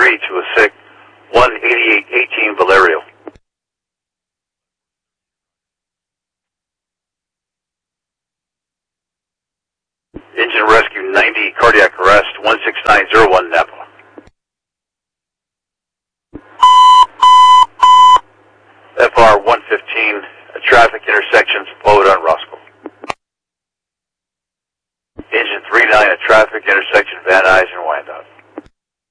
3 to a SIG 18818 Valerio. Engine rescue 90, cardiac arrest 16901 Napa. FR 115, a traffic intersection